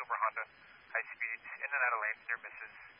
Uber Honda, high speeds, in and out of lanes near misses.